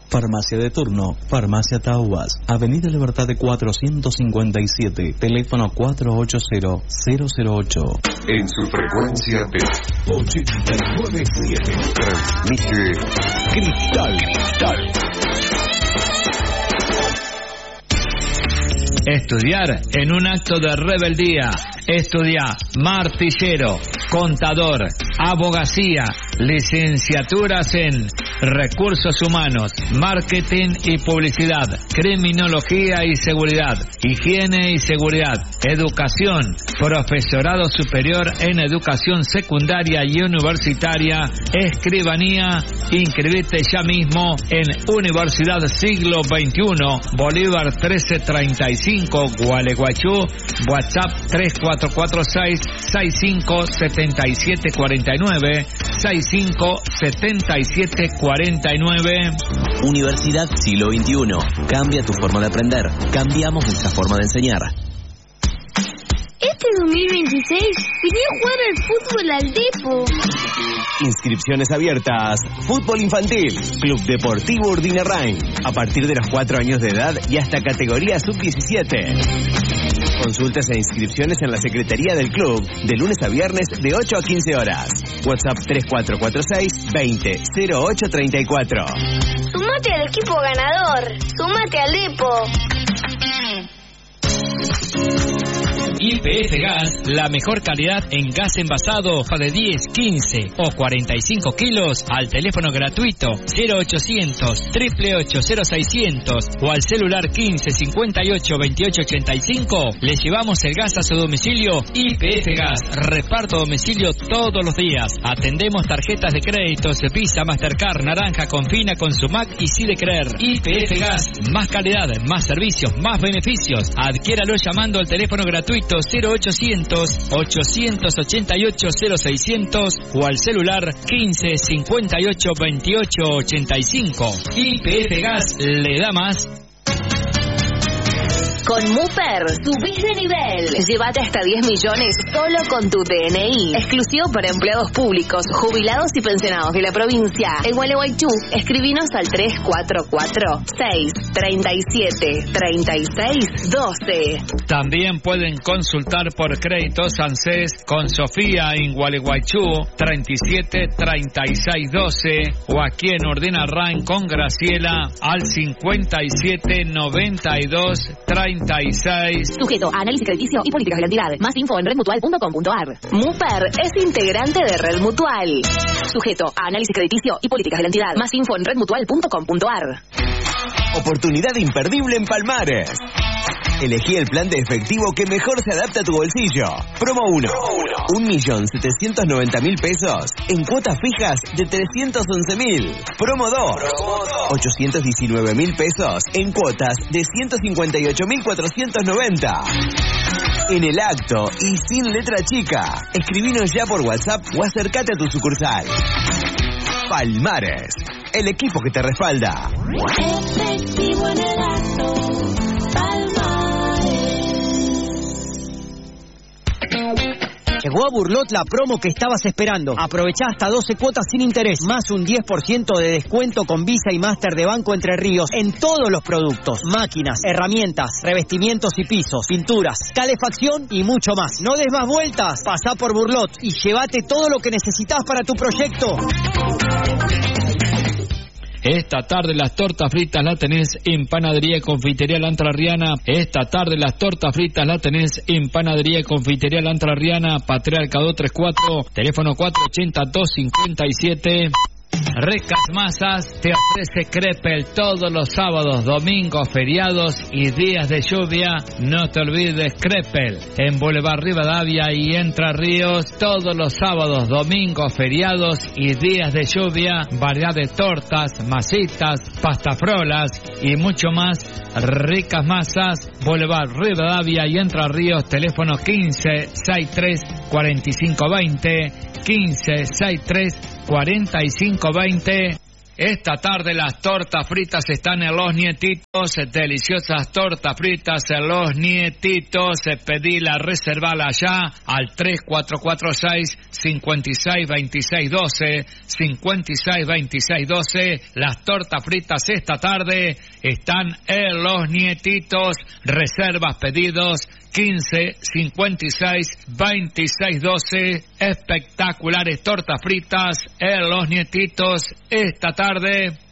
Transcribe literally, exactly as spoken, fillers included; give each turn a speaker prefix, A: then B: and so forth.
A: Farmacia de turno, Farmacia Tauas, Avenida Libertad de cuatrocientos cincuenta y siete, teléfono cuatro ocho cero, cero cero ocho.
B: En su frecuencia de ochenta y nueve punto siete transmite Cristal Cristal.
C: Estudiar en un acto de rebeldía. Estudia martillero, contador, abogacía, licenciaturas en recursos humanos, marketing y publicidad, criminología y seguridad, higiene y seguridad, educación, profesorado superior en educación secundaria y universitaria, escribanía. Inscribite ya mismo en Universidad Siglo veintiuno, Bolívar trece treinta y cinco, Gualeguaychú, WhatsApp tres cuatro cuatro seis, seis cinco siete siete cuatro nueve, seis cinco siete siete cuatro nueve.
D: Universidad Siglo veintiuno. Cambia tu forma de aprender. Cambiamos nuestra forma de enseñar.
E: Este dos mil veintiséis quería jugar al fútbol al Depo.
D: Inscripciones abiertas. Fútbol infantil. Club Deportivo Urdinarrain. A partir de los cuatro años de edad y hasta categoría sub diecisiete. Consultas e inscripciones en la Secretaría del Club de lunes a viernes de ocho a quince horas. WhatsApp tres cuatro cuatro seis, veinte, cero ocho treinta y cuatro.
E: Sumate al equipo ganador. Sumate al Depo.
C: Y P F Gas, la mejor calidad en gas envasado de diez, quince o cuarenta y cinco kilos al teléfono gratuito cero ochocientos, ocho ocho cero seiscientos o al celular quince, cincuenta y ocho, veintiocho ochenta y cinco. Le llevamos el gas a su domicilio. Y P F Gas, reparto a domicilio todos los días. Atendemos tarjetas de créditos, Visa, Mastercard, Naranja, Confina, Consumac y Si de Creer. Y P F Gas, más calidad, más servicios, más beneficios. Adquiéralo llamando al teléfono gratuito cero ochocientos, ochocientos ochenta y ocho, cero seiscientos o al celular quince, cincuenta y ocho, veintiocho ochenta y cinco. Y P F Gas le da más.
F: Con Muper, subís de nivel. Llévate hasta diez millones solo con tu D N I. Exclusivo para empleados públicos, jubilados y pensionados de la provincia. En Gualeguaychú, escribinos al tres cuatro cuatro, seis, treinta y siete, treinta y seis, doce.
C: También pueden consultar por créditos ANSES con Sofía en Gualeguaychú, treinta y siete, treinta y seis, doce. O aquí en Urdinarrain con Graciela al cincuenta y siete, noventa y dos, treinta y seis.
F: Sujeto a análisis crediticio y políticas de la entidad. Más info en red mutual punto com punto a r. Muper es integrante de Red Mutual. Sujeto a análisis crediticio y políticas de la entidad. Más info en red mutual punto com punto a r.
D: Oportunidad imperdible en Palmares. Elegí el plan de efectivo que mejor se adapta a tu bolsillo. Promo uno. un millón setecientos noventa mil pesos en cuotas fijas de trescientos once mil. Promo dos. ochocientos diecinueve mil pesos en cuotas de ciento cincuenta y ocho mil cuatrocientos noventa. En el acto y sin letra chica. Escribinos ya por WhatsApp o acércate a tu sucursal. Palmares, el equipo que te respalda.
E: Efectivo en el acto.
G: Llegó a Burlot la promo que estabas esperando. Aprovechá hasta doce cuotas sin interés, más un diez por ciento de descuento con Visa y Master de Banco Entre Ríos en todos los productos. Máquinas, herramientas, revestimientos y pisos, pinturas, calefacción y mucho más. No des más vueltas, pasá por Burlot y llévate todo lo que necesitas para tu proyecto.
C: Esta tarde las tortas fritas las tenés en Panadería y Confitería La Entrerriana. Esta tarde las tortas fritas las tenés en Panadería y Confitería La Entrerriana. Patriarca dos treinta y cuatro, teléfono cuatro ochenta, dos cincuenta y siete. Ricas Masas te ofrece Crepel todos los sábados, domingos, feriados y días de lluvia. No te olvides Crepel en Boulevard Rivadavia y Entre Ríos todos los sábados, domingos, feriados y días de lluvia. Variedad de tortas, masitas, pastafrolas y mucho más. Ricas Masas, Boulevard Rivadavia y Entre Ríos, teléfono quince, sesenta y tres, cuarenta y cinco veinte, quince, sesenta y tres, cuarenta y cinco veinte. Esta tarde las tortas fritas están en Los Nietitos, deliciosas tortas fritas en Los Nietitos. Pedila, reservala ya al tres cuatro cuatro seis, cinco seis dos seis uno dos, cinco seis dos seis uno dos. Las tortas fritas esta tarde están en Los Nietitos. Reservas, pedidos quince, cincuenta y seis, veintiséis, doce. Espectaculares tortas fritas en Los Nietitos esta tarde.